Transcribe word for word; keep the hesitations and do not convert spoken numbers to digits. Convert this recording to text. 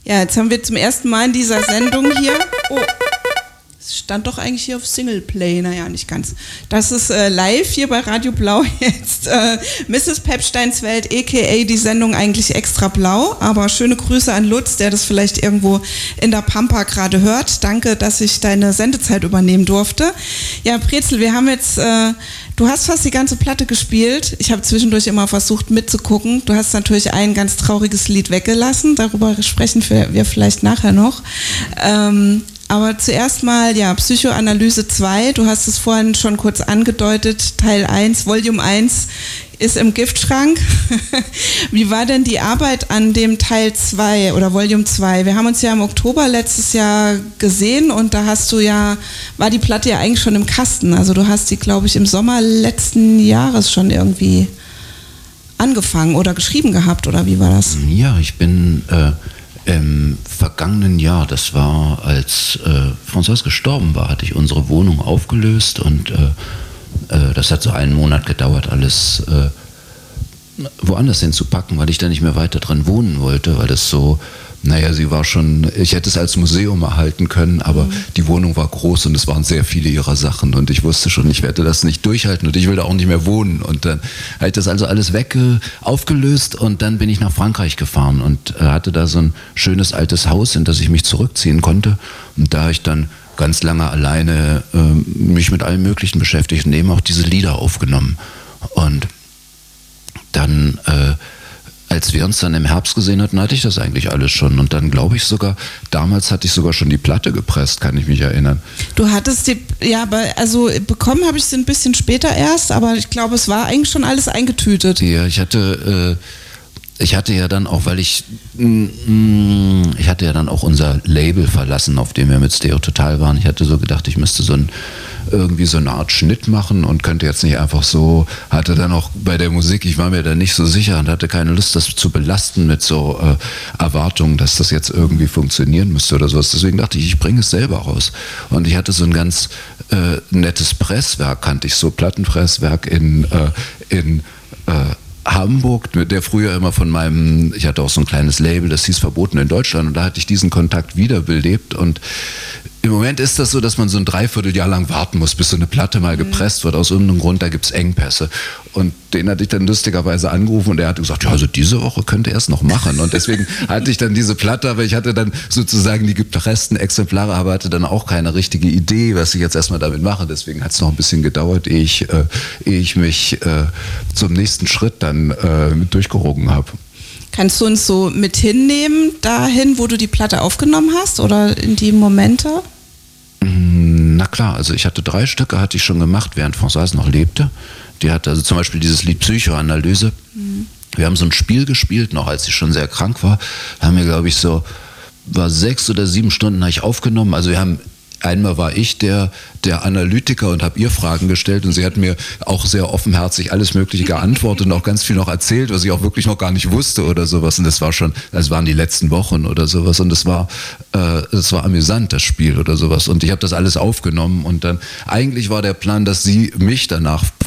Ja, jetzt haben wir zum ersten Mal in dieser Sendung hier... Oh, es stand doch eigentlich hier auf Singleplay, naja, nicht ganz. Das ist äh, live hier bei Radio Blau jetzt. Äh, Misses Pepsteins Welt, a k a die Sendung eigentlich extra blau. Aber schöne Grüße an Lutz, der das vielleicht irgendwo in der Pampa gerade hört. Danke, dass ich deine Sendezeit übernehmen durfte. Ja, Brezel, wir haben jetzt... Äh, Du hast fast die ganze Platte gespielt. Ich habe zwischendurch immer versucht mitzugucken. Du hast natürlich ein ganz trauriges Lied weggelassen. Darüber sprechen wir vielleicht nachher noch. Ähm, aber zuerst mal, ja, Psychoanalyse zwei. Du hast es vorhin schon kurz angedeutet. Teil eins, Volume eins ist im Giftschrank. Wie war denn die Arbeit an dem Teil zwei oder Volume zwei? Wir haben uns ja im Oktober letztes Jahr gesehen und da hast du ja, war die Platte ja eigentlich schon im Kasten. Also du hast die, glaube ich, im Sommer letzten Jahres schon irgendwie angefangen oder geschrieben gehabt, oder wie war das? Ja, ich bin äh, im vergangenen Jahr, das war als äh, Françoise gestorben war, hatte ich unsere Wohnung aufgelöst und äh, das hat so einen Monat gedauert, alles äh, woanders hinzupacken, weil ich da nicht mehr weiter drin wohnen wollte, weil das so, naja, sie war schon, ich hätte es als Museum erhalten können, aber mhm. die Wohnung war groß und es waren sehr viele ihrer Sachen und ich wusste schon, ich werde das nicht durchhalten und ich will da auch nicht mehr wohnen und dann habe ich das also alles weg äh, aufgelöst und dann bin ich nach Frankreich gefahren und äh, hatte da so ein schönes altes Haus, in das ich mich zurückziehen konnte und da habe ich dann ganz lange alleine äh, mich mit allem Möglichen beschäftigt und eben auch diese Lieder aufgenommen. Und dann, äh, als wir uns dann im Herbst gesehen hatten, hatte ich das eigentlich alles schon. Und dann glaube ich sogar, damals hatte ich sogar schon die Platte gepresst, kann ich mich erinnern. Du hattest die, ja, aber also bekommen habe ich sie ein bisschen später erst, aber ich glaube, es war eigentlich schon alles eingetütet. Ja, ich hatte... Äh, Ich hatte ja dann auch, weil ich, ich hatte ja dann auch unser Label verlassen, auf dem wir mit Stereo Total waren. Ich hatte so gedacht, ich müsste so ein, irgendwie so eine Art Schnitt machen und könnte jetzt nicht einfach so, hatte dann auch bei der Musik, ich war mir da nicht so sicher und hatte keine Lust, das zu belasten mit so äh, Erwartungen, dass das jetzt irgendwie funktionieren müsste oder sowas. Deswegen dachte ich, ich bringe es selber raus. Und ich hatte so ein ganz äh, nettes Presswerk, kannte ich so, Plattenpresswerk in, äh, in äh, Hamburg, der früher immer von meinem, ich hatte auch so ein kleines Label, das hieß Verboten in Deutschland und da hatte ich diesen Kontakt wiederbelebt und im Moment ist das so, dass man so ein Dreivierteljahr lang warten muss, bis so eine Platte mal gepresst wird. Aus irgendeinem Grund, da gibt es Engpässe. Und den hatte ich dann lustigerweise angerufen und er hat gesagt, ja, also diese Woche könnte er es noch machen. Und deswegen hatte ich dann diese Platte, aber ich hatte dann sozusagen die gepressten Exemplare, aber hatte dann auch keine richtige Idee, was ich jetzt erstmal damit mache. Deswegen hat es noch ein bisschen gedauert, ehe ich, äh, ehe ich mich äh, zum nächsten Schritt dann äh, durchgerungen habe. Kannst du uns so mit hinnehmen, dahin, wo du die Platte aufgenommen hast oder in die Momente? Na klar, also ich hatte drei Stücke, hatte ich schon gemacht, während Françoise noch lebte. Die hatte also zum Beispiel dieses Lied Psychoanalyse. Mhm. Wir haben so ein Spiel gespielt, noch als sie schon sehr krank war. Da haben wir, glaube ich, so, war sechs oder sieben Stunden habe ich aufgenommen. Also wir haben Einmal war ich der, der Analytiker und habe ihr Fragen gestellt und sie hat mir auch sehr offenherzig alles Mögliche geantwortet und auch ganz viel noch erzählt, was ich auch wirklich noch gar nicht wusste oder sowas. Und das war schon, das waren die letzten Wochen oder sowas und das war, äh, das war amüsant, das Spiel oder sowas. Und ich habe das alles aufgenommen und dann, eigentlich war der Plan, dass sie mich danach